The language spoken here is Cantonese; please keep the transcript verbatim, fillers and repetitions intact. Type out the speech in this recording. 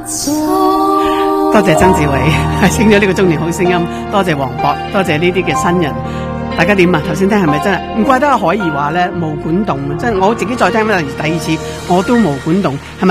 多謝曾志偉請咗呢個中年好聲音，多謝黃博，多謝呢啲嘅新人。大家點啊？頭先聽係咪真係唔怪得阿海怡話咧毛管動，真係我自己再聽翻第二次我都毛管動，係咪？